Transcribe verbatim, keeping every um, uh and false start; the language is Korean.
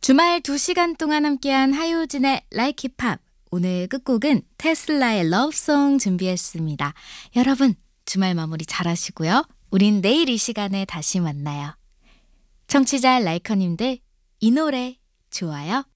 주말 두 시간 동안 함께한 하효진의 Like It Pop. 오늘 끝곡은 테슬라의 러브송 준비했습니다. 여러분, 주말 마무리 잘 하시고요. 우린 내일 이 시간에 다시 만나요. 청취자 라이커님들, 이 노래 좋아요?